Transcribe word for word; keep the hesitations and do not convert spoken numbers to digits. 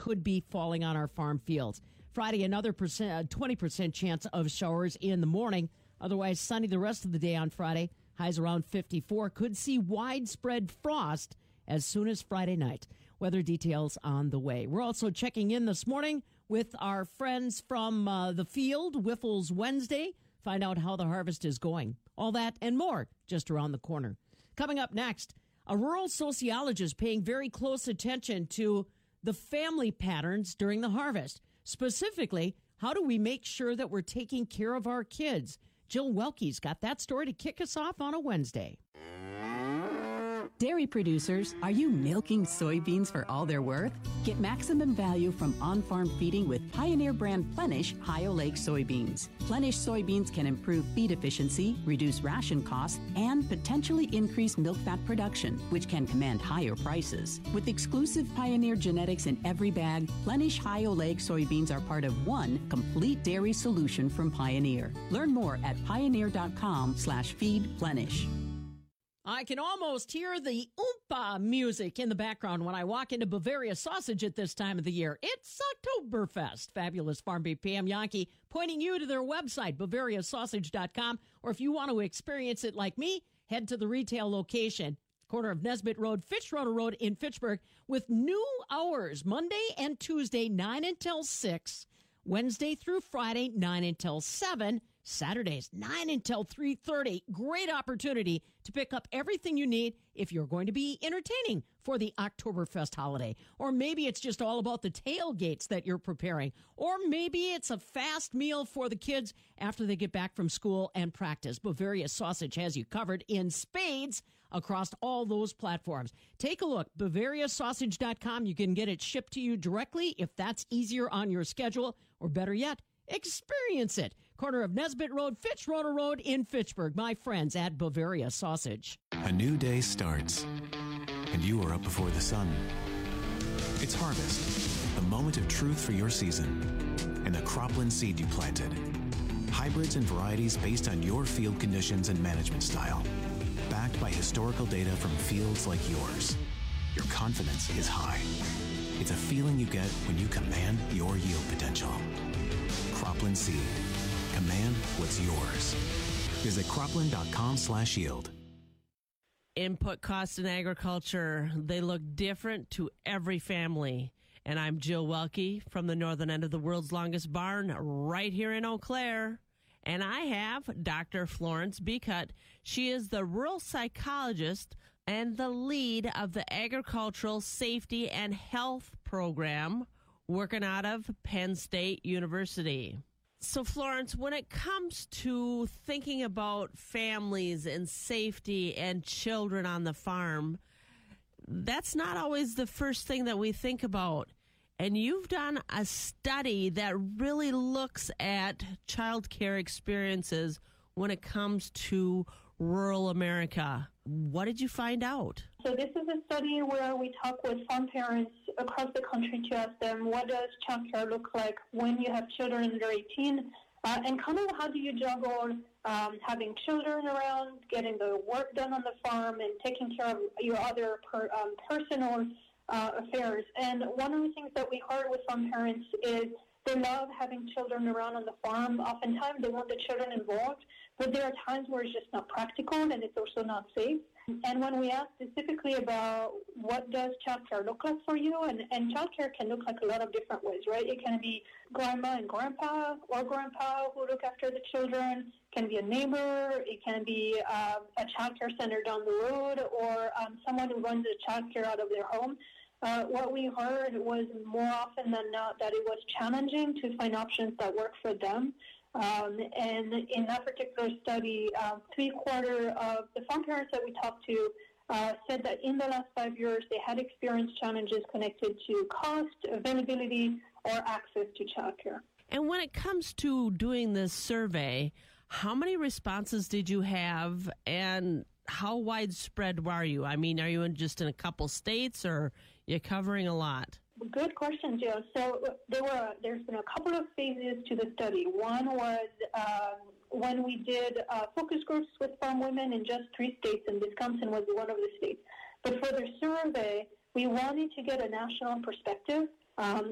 could be falling on our farm fields. Friday, another percent, uh, twenty percent chance of showers in the morning. Otherwise, sunny the rest of the day on Friday. Highs around fifty-four. Could see widespread frost as soon as Friday night. Weather details on the way. We're also checking in this morning with our friends from uh, the field, Whiffles Wednesday. Find out how the harvest is going. All that and more just around the corner. Coming up next, a rural sociologist paying very close attention to the family patterns during the harvest. Specifically, how do we make sure that we're taking care of our kids? Jill Welke's got that story to kick us off on a Wednesday. Dairy producers, are you milking soybeans for all they're worth? Get maximum value from on-farm feeding with Pioneer brand Plenish High-Oleic soybeans. Plenish soybeans can improve feed efficiency, reduce ration costs, and potentially increase milk fat production, which can command higher prices. With exclusive Pioneer genetics in every bag, Plenish High-Oleic soybeans are part of one complete dairy solution from Pioneer. Learn more at pioneer.com slash feed Plenish. I can almost hear the oompa music in the background when I walk into Bavaria Sausage at this time of the year. It's Oktoberfest. Fabulous Farm Beat Pam Yankee pointing you to their website, bavaria sausage dot com. Or if you want to experience it like me, head to the retail location, corner of Nesbitt Road, Fitzroy Road in Fitchburg, with new hours, Monday and Tuesday, nine until six, Wednesday through Friday, nine until seven, Saturdays, nine until three thirty. Great opportunity to pick up everything you need if you're going to be entertaining for the Oktoberfest holiday. Or maybe it's just all about the tailgates that you're preparing. Or maybe it's a fast meal for the kids after they get back from school and practice. Bavaria Sausage has you covered in spades across all those platforms. Take a look, bavaria sausage dot com. You can get it shipped to you directly if that's easier on your schedule. Or better yet, experience it. Corner of Nesbitt Road, Fitzroy Road in Fitchburg. My friends at Bavaria Sausage. A new day starts, and you are up before the sun. It's harvest, the moment of truth for your season, and the cropland seed you planted. Hybrids and varieties based on your field conditions and management style. Backed by historical data from fields like yours. Your confidence is high. It's a feeling you get when you command your yield potential. Cropland Seed. Command what's yours. Visit cropland.com slash yield. Input costs in agriculture, they look different to every family. And I'm Jill Welke from the northern end of the world's longest barn right here in Eau Claire. And I have Doctor Florence Becut. She is the rural psychologist and the lead of the Agricultural Safety and Health Program working out of Penn State University. So, Florence, when it comes to thinking about families and safety and children on the farm, that's not always the first thing that we think about. And you've done a study that really looks at child care experiences when it comes to rural America. What did you find out? So this is a study where we talk with farm parents across the country to ask them, what does child care look like when you have children under eighteen? Uh, and kind of how do you juggle um, having children around, getting the work done on the farm, and taking care of your other per, um, personal uh, affairs. And one of the things that we heard with farm parents is they love having children around on the farm. Oftentimes they want the children involved, but there are times where it's just not practical and it's also not safe. And when we ask specifically about what does childcare look like for you, and, and childcare can look like a lot of different ways, right? It can be grandma and grandpa or grandpa who look after the children. It can be a neighbor. It can be uh, a childcare center down the road, or um, someone who runs a childcare out of their home. Uh, what we heard was more often than not that it was challenging to find options that work for them. Um, and in that particular study, uh, three-quarter of the farm parents that we talked to uh, said that in the last five years they had experienced challenges connected to cost, availability, or access to childcare. And when it comes to doing this survey, how many responses did you have, and how widespread were you? I mean, are you in just in a couple states, or are you covering a lot? Good question, Jill. So there were there's been a couple of phases to the study. One was um, when we did uh, focus groups with farm women in just three states, and Wisconsin was one of the states. But for the survey, we wanted to get a national perspective. Um,